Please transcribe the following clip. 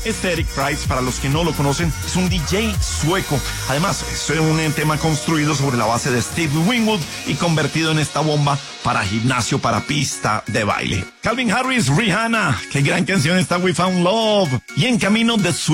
Este Eric Price, para los que no lo conocen, es un DJ sueco. Además, es un tema construido sobre la base de Steve Winwood y convertido en esta bomba para gimnasio, para pista de baile. Calvin Harris, Rihanna, qué gran canción está We Found Love. Y en camino de